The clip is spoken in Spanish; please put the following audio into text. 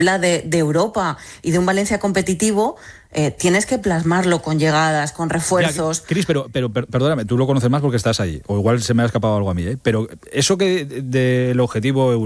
habla de Europa y de un Valencia competitivo, tienes que plasmarlo con llegadas, con refuerzos. Cris, pero perdóname, tú lo conoces más porque estás allí, o igual se me ha escapado algo a mí, pero eso que del objetivo